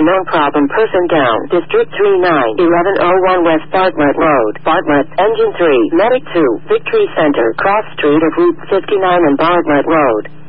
unknown problem person down. District 39, 1101 West Bartlett Road. Bartlett, Engine 3, Medic 2, Victory Center, cross street of Route 59 and Bartlett Road.